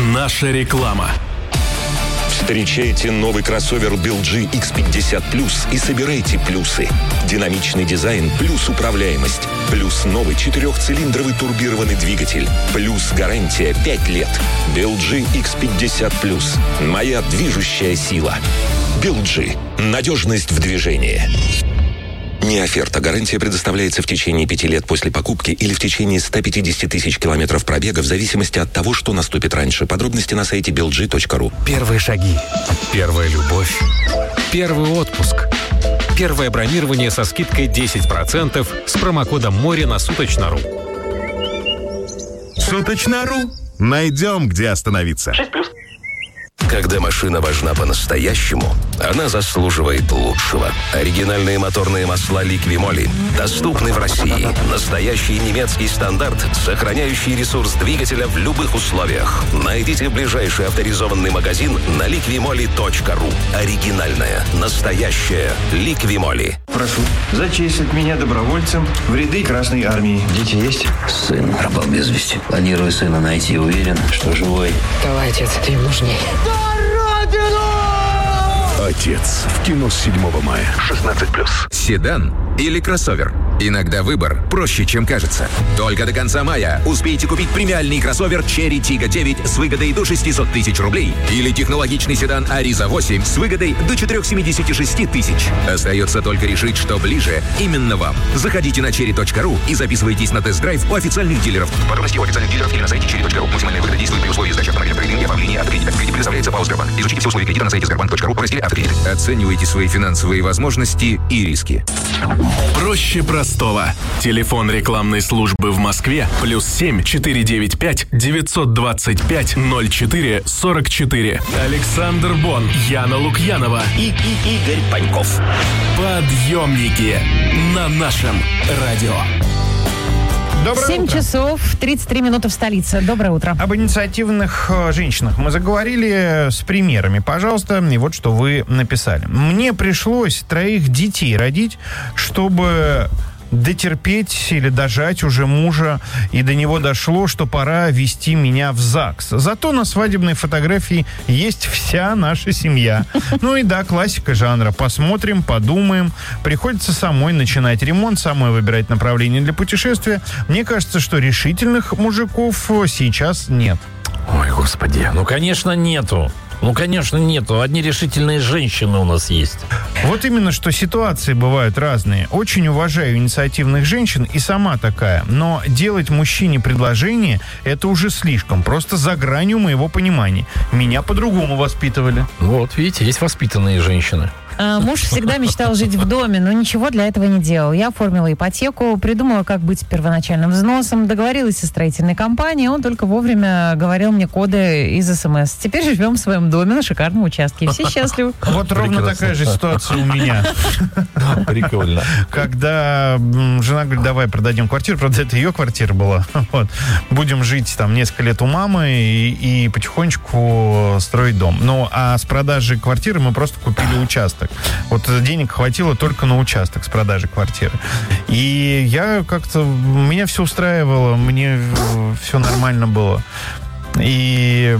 Наша реклама. Встречайте новый кроссовер BLG X50 Plus и собирайте плюсы. Динамичный дизайн плюс управляемость. Плюс новый 4-цилиндровый турбированный двигатель. Плюс гарантия 5 лет. BLG X50 Plus. Моя движущая сила. BLG. Надежность в движении. Не оферта. Гарантия предоставляется в течение 5 лет после покупки или в течение 150 тысяч километров пробега в зависимости от того, что наступит раньше. Подробности на сайте belg.ru. Первые шаги. Первая любовь. Первый отпуск. Первое бронирование со скидкой 10% с промокодом «Море» на Суточно.ру. Суточно.ру. Найдем, где остановиться. 6+. Когда машина важна по-настоящему, она заслуживает лучшего. Оригинальные моторные масла Liqui-Moly доступны в России. Настоящий немецкий стандарт, сохраняющий ресурс двигателя в любых условиях. Найдите ближайший авторизованный магазин на liqui-moly.ru. Оригинальная, настоящая Liqui-Moly. Прошу зачислить меня добровольцем в ряды Красной Армии. Дети есть? Сын пропал без вести. Планирую сына найти, уверен, что живой. Давай, отец, ты им нужней. Отец. В кино с 7 мая. 16+. Седан или кроссовер? Иногда выбор проще, чем кажется. Только до конца мая успейте купить премиальный кроссовер Cherry Tiggo 9 с выгодой до 600 тысяч рублей или технологичный седан Ariza 8 с выгодой до 476 тысяч. Остается только решить, что ближе именно вам. Заходите на cherry.ru и записывайтесь на тест-драйв у официальных дилеров. Подробности у официальных дилеров или на сайте cherry.ru. Максимальная выгода действует при условии сдачи автомобиля в кредит и оформления автокредита. Кредит предоставляется ПАО «Сбербанк». Изучите все условия кредита на сайте sberbank.ru в разделе «Автокредит». Оценивайте свои финансовые возможности и риски. Проще простого. Телефон рекламной службы в Москве +7 495 925 04 44. Александр Бон, Яна Лукьянова И Игорь Паньков. Подъемники на нашем радио. 7 часов 33 минуты в столице. Доброе утро. Об инициативных женщинах мы заговорили с примерами. Пожалуйста, и вот что вы написали. Мне пришлось 3 детей родить, чтобы дотерпеть или дожать уже мужа, и до него дошло, что пора вести меня в ЗАГС. Зато на свадебной фотографии есть вся наша семья. Ну и да, классика жанра. Посмотрим, подумаем. Приходится самой начинать ремонт, самой выбирать направление для путешествия. Мне кажется, что решительных мужиков сейчас нет. Ой, господи, ну, конечно, нету. Одни решительные женщины у нас есть. Вот именно, что ситуации бывают разные. Очень уважаю инициативных женщин и сама такая. Но делать мужчине предложение – это уже слишком. Просто за гранью моего понимания. Меня по-другому воспитывали. Вот, видите, есть воспитанные женщины. Муж всегда мечтал жить в доме, но ничего для этого не делал. Я оформила ипотеку, придумала, как быть с первоначальным взносом, договорилась со строительной компанией, он только вовремя говорил мне коды из СМС. Теперь живем в своем доме на шикарном участке. Все счастливы. Вот ровно такая же ситуация у меня. Прикольно. Когда жена говорит, давай продадим квартиру, правда, это ее квартира была. Вот. Будем жить там несколько лет у мамы и потихонечку строить дом. Ну, а с продажи квартиры мы просто купили участок. Вот денег хватило только на участок с продажи квартиры. И я как-то... Меня все устраивало, мне все нормально было. И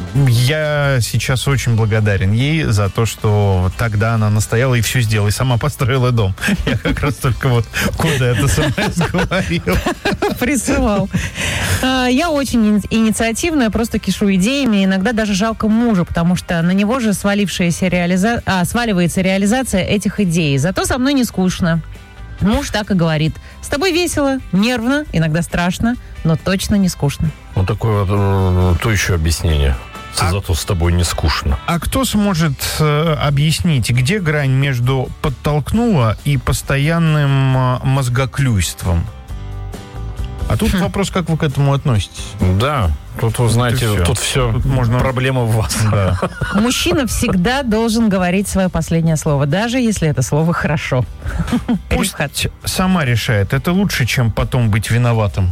я сейчас очень благодарен ей за то, что тогда она настояла и все сделала, и сама построила дом. Я как раз только вот куда это СМС говорил. Присылал. Я очень инициативная, просто кишу идеями. Иногда даже жалко мужа, потому что на него же сваливается реализация этих идей. Зато со мной не скучно. Муж так и говорит. С тобой весело, нервно, иногда страшно, но точно не скучно. Вот такое вот, то еще объяснение. Зато с тобой не скучно. А кто сможет объяснить, где грань между подтолкнула и постоянным мозгоклюйством? А тут вопрос, как вы к этому относитесь? Да, тут, вы знаете, тут все можно... проблема в вас. Да. Мужчина всегда должен говорить свое последнее слово, даже если это слово хорошо. Пусть сама решает. Это лучше, чем потом быть виноватым.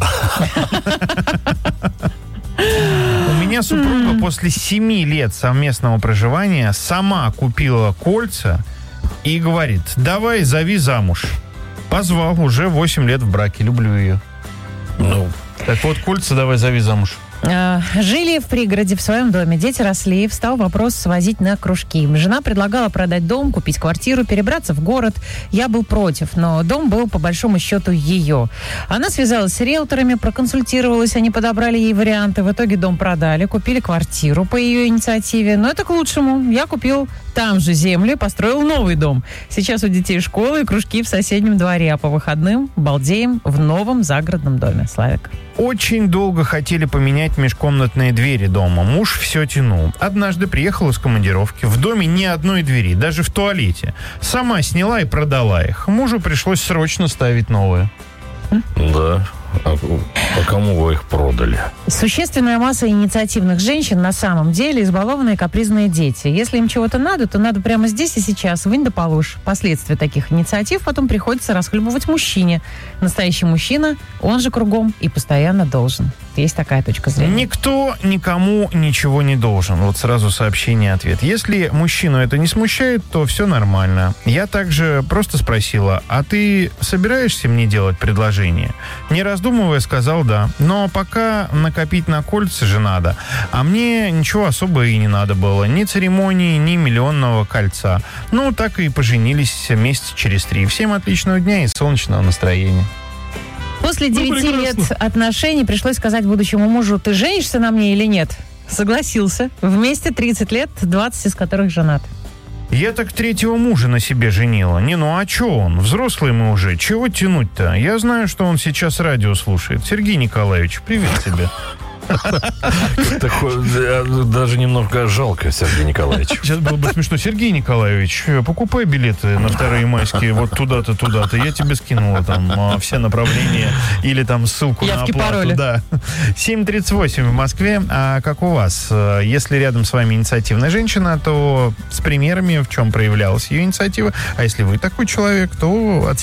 У меня супруга после 7 лет совместного проживания сама купила кольца и говорит, давай зови замуж. Позвал, уже 8 лет в браке, люблю ее. Ну, так вот, кольца давай зови замуж. Жили в пригороде в своем доме. Дети росли. Встал вопрос свозить на кружки. Жена предлагала продать дом, купить квартиру, перебраться в город. Я был против, но дом был по большому счету ее. Она связалась с риэлторами, проконсультировалась, они подобрали ей варианты. В итоге дом продали, купили квартиру по ее инициативе. Но это к лучшему. Я купил там же землю и построил новый дом. Сейчас у детей школы и кружки в соседнем дворе, а по выходным балдеем в новом загородном доме. Славик. Очень долго хотели поменять межкомнатные двери дома. Муж все тянул. Однажды приехал из командировки. В доме ни одной двери, даже в туалете. Сама сняла и продала их. Мужу пришлось срочно ставить новые. Да. А кому вы их продали? Существенная масса инициативных женщин на самом деле избалованные капризные дети. Если им чего-то надо, то надо прямо здесь и сейчас, вынь да положь. Последствия таких инициатив потом приходится расхлебывать мужчине. Настоящий мужчина, он же кругом и постоянно должен. Есть такая точка зрения. Никто никому ничего не должен. Вот сразу сообщение-ответ. Если мужчину это не смущает, то все нормально. Я также просто спросила, а ты собираешься мне делать предложение? Не раздумывая, сказал да. Но пока накопить на кольца же надо. А мне ничего особо и не надо было. Ни церемонии, ни миллионного кольца. Ну, так и поженились месяца через 3. Всем отличного дня и солнечного настроения. После 9 лет отношений пришлось сказать будущему мужу: ты женишься на мне или нет? Согласился. Вместе 30 лет, 20 из которых женат. Я так третьего мужа на себе женила. Не, ну а чё он? Взрослый мы уже. Чего тянуть-то? Я знаю, что он сейчас радио слушает. Сергей Николаевич, привет тебе. Даже немного жалко Сергея Николаевича. Сейчас было бы смешно. Сергей Николаевич, покупай билеты на 2 майские вот туда-то, туда-то. Я тебе скинула там все направления или там ссылку на оплату. Пароли. Да. 7:38 в Москве. А как у вас? Если рядом с вами инициативная женщина, то с примерами, в чем проявлялась ее инициатива. А если вы такой человек, то от